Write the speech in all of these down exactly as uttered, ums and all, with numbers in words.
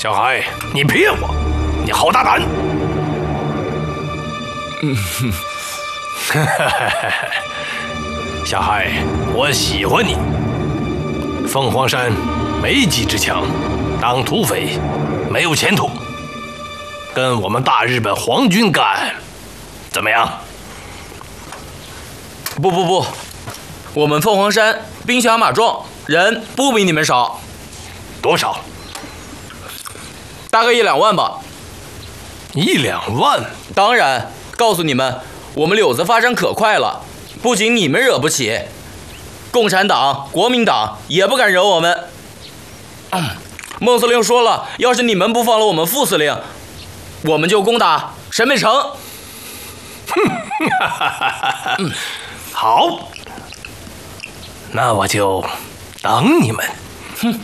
小孩，你骗我！你好大胆！嗯哼，小孩，我喜欢你。凤凰山没几支枪，当土匪没有前途。跟我们大日本皇军干，怎么样？ 不不不，我们凤凰山兵强马壮，人不比你们少。 多少？ 大概一两万吧。 一两万？ 当然，告诉你们，我们柳子发展可快了，不仅你们惹不起，共产党、国民党也不敢惹我们。嗯、孟司令说了，要是你们不放了我们副司令，我们就攻打沈北城。 嗯，好，那我就等你们。 哼，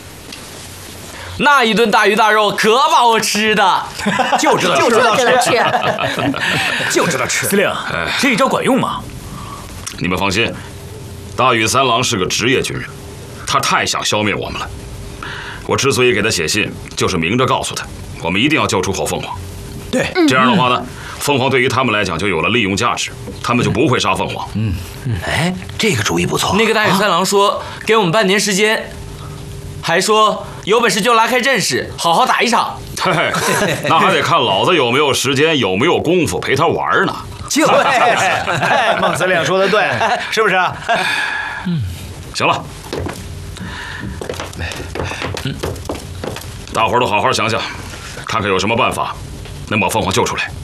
那一顿大鱼大肉可把我吃的， 就知道就知道吃， 就知道吃。 司令，这一招管用吗？ 你们放心，大羽三郎是个职业军人，他太想消灭我们了。我之所以给他写信，就是明着告诉他，我们一定要救出火凤凰。 对， 这样的话呢，凤凰对于他们来讲就有了利用价值，他们就不会杀凤凰。 嗯，哎，这个主意不错。 那个大羽三郎说、啊、给我们半年时间，还说有本事就拉开阵势，好好打一场。 嘿，那还得看老子有没有时间，有没有功夫陪他玩呢。 就对，孟司令说的对，是不是啊？ 嗯，行了，嗯，大伙儿都好好想想，看看有什么办法能把凤凰救出来。